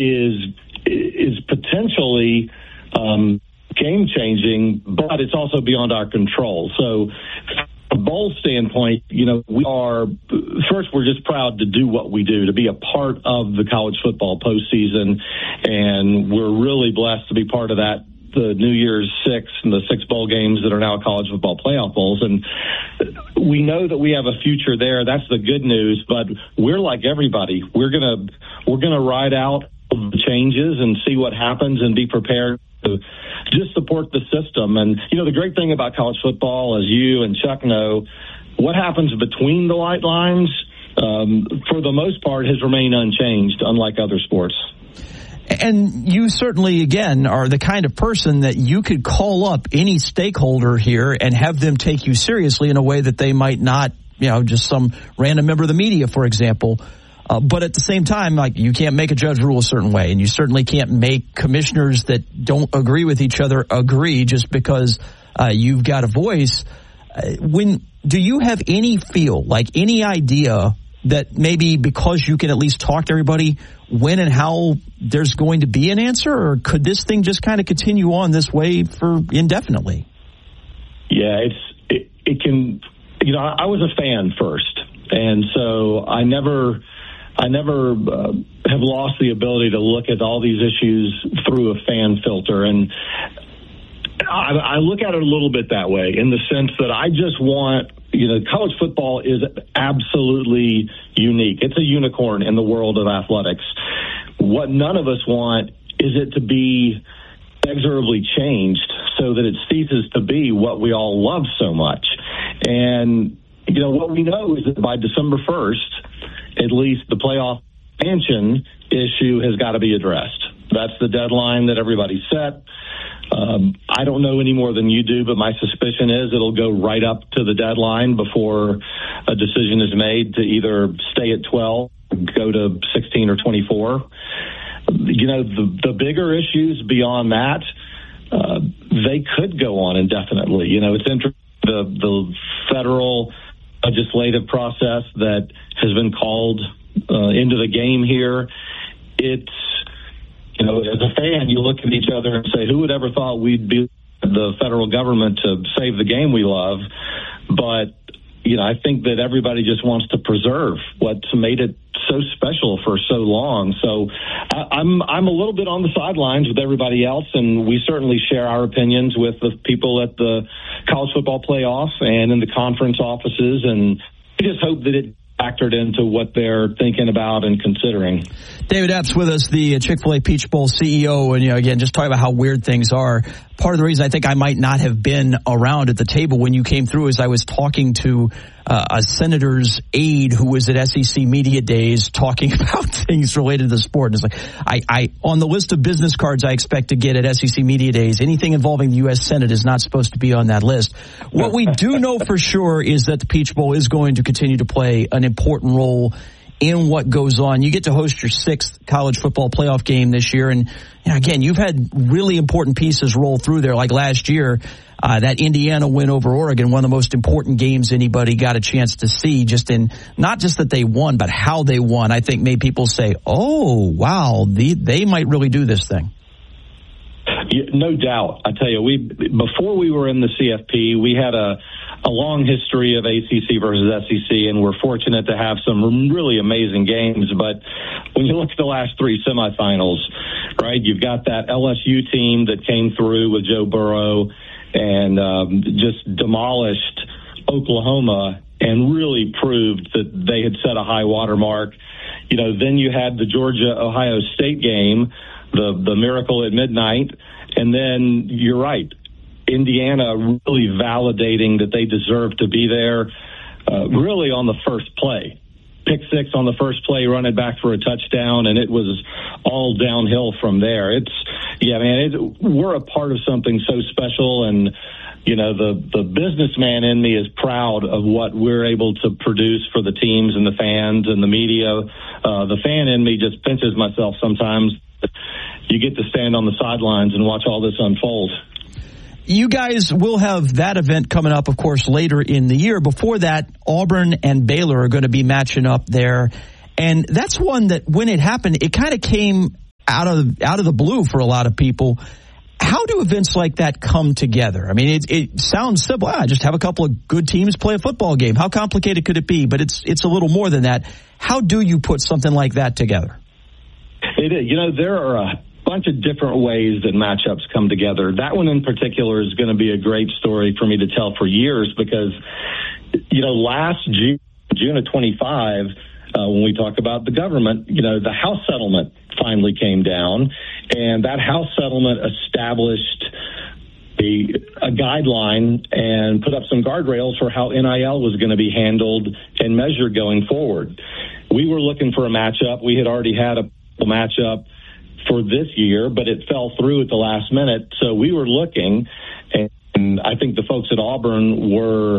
is potentially game-changing, but it's also beyond our control. So from a bowl standpoint, we're just proud to do what we do, to be a part of the college football postseason, and we're really blessed to be part of that, the New Year's Six and the 6 bowl games that are now college football playoff bowls. And we know that we have a future there. That's the good news, but we're like everybody. We're going to ride out the changes and see what happens and be prepared to just support the system. And, the great thing about college football, as you and Chuck know, what happens between the white lines, for the most part, has remained unchanged, unlike other sports. And you certainly, again, are the kind of person that you could call up any stakeholder here and have them take you seriously in a way that they might not, just some random member of the media, for example. But at the same time, you can't make a judge rule a certain way, and you certainly can't make commissioners that don't agree with each other agree just because you've got a voice. Do you have any any idea that maybe because you can at least talk to everybody, when and how there's going to be an answer, or could this thing just kind of continue on this way for indefinitely? Yeah, it can. I was a fan first, and so I never have lost the ability to look at all these issues through a fan filter, and I look at it a little bit that way, in the sense that I just want, college football is absolutely unique. It's a unicorn in the world of athletics. What none of us want is it to be inexorably changed so that it ceases to be what we all love so much. And, what we know is that by December 1st, at least the playoff expansion issue has got to be addressed. That's the deadline that everybody set. I don't know any more than you do, but my suspicion is it'll go right up to the deadline before a decision is made to either stay at 12, go to 16 or 24. The bigger issues beyond that, they could go on indefinitely. It's interesting, the federal legislative process that has been called into the game here. It's, as a fan, you look at each other and say, who would ever thought we'd be the federal government to save the game we love? But, I think that everybody just wants to preserve what's made it so special for so long. So I'm a little bit on the sidelines with everybody else, and we certainly share our opinions with the people at the college football playoff and in the conference offices, and I just hope that it factored into what they're thinking about and considering. David Epps with us, the Chick-fil-A Peach Bowl CEO, and again, just talking about how weird things are. Part of the reason I think I might not have been around at the table when you came through is I was talking to a senator's aide who was at SEC Media Days talking about things related to the sport. And it's I on the list of business cards I expect to get at SEC Media Days, anything involving the U.S. Senate is not supposed to be on that list. What we do know for sure is that the Peach Bowl is going to continue to play an important role in what goes on. You get to host your 6th college football playoff game this year. And again, you've had really important pieces roll through there. Like last year, that Indiana win over Oregon, one of the most important games anybody got a chance to see, just in not just that they won, but how they won, I think made people say, oh, wow, they might really do this thing. Yeah, no doubt. I tell you, before we were in the CFP, we had a long history of ACC versus SEC, and we're fortunate to have some really amazing games. But when you look at the last 3 semifinals, right, you've got that LSU team that came through with Joe Burrow and just demolished Oklahoma and really proved that they had set a high water mark. Then you had the Georgia-Ohio State game, the miracle at midnight, and then you're right, Indiana really validating that they deserve to be there, really on the first play. Pick 6 on the first play, run it back for a touchdown, and it was all downhill from there. We're a part of something so special, and the businessman in me is proud of what we're able to produce for the teams and the fans and the media. The fan in me just pinches myself sometimes. You get to stand on the sidelines and watch all this unfold. You guys will have that event coming up, of course, later in the year. Before that, Auburn and Baylor are going to be matching up there. And that's one that when it happened, it kind of came out of the blue for a lot of people. How do events like that come together? I mean, it sounds simple. Just have a couple of good teams play a football game. How complicated could it be? But it's a little more than that. How do you put something like that together? It is. There are a bunch of different ways that matchups come together. That one in particular is going to be a great story for me to tell for years because, last June of 25, when we talk about the government, the House settlement finally came down, and that House settlement established a guideline and put up some guardrails for how NIL was going to be handled and measured going forward. We were looking for a matchup. We had already had a matchup for this year, but it fell through at the last minute. So we were looking, and I think the folks at Auburn were